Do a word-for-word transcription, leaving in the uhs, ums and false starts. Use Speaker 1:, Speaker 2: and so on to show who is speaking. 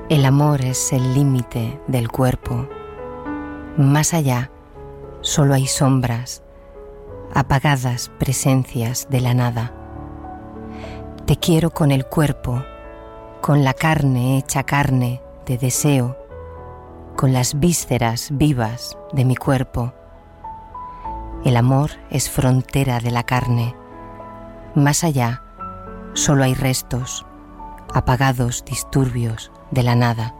Speaker 1: El amor es el límite del cuerpo. Más allá solo hay sombras, apagadas presencias de la nada. Te quiero con el cuerpo, con la carne hecha carne de deseo, con las vísceras vivas de mi cuerpo. El amor es frontera de la carne. Más allá solo hay restos, apagados disturbios de la nada.